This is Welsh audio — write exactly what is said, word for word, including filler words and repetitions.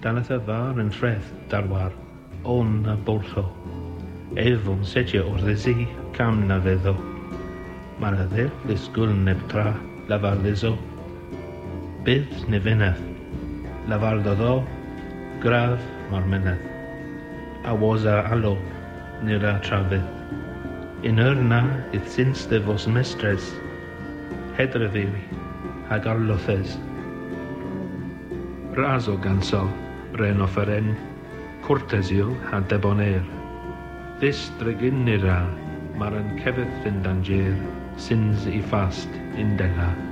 Danath y far yn ffredd darwar, on a boltho. Efon setio o'r ddesi cam na feddo. Mae'r adder ddisgwyl neb tra lafar ddiso. Bydd ne feneth, lafar ddo, graf mor meneth. A wosa alo, nira trafydd. In yr na idd syns de fos mestres. Hedre fiwi, hag arlothes. Ras o ganso, ren offeren, cortesio ha debonair. This dregyn nira, mar yn cefydd fynd anger, syns i fast indega.